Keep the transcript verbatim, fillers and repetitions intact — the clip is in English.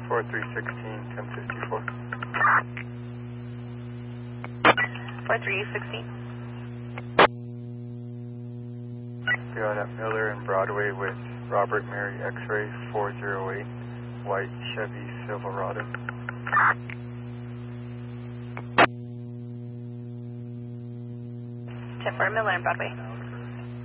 four three one six, ten fifty-four. four three one six. Got at Miller and Broadway with Robert Mary X-Ray four zero eight, white Chevy Silverado. ten four Miller and Broadway.